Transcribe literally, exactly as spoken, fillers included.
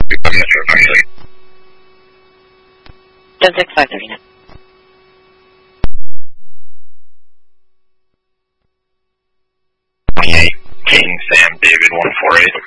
ten six five thirty nine. twenty-eight, King Sam David one four eight.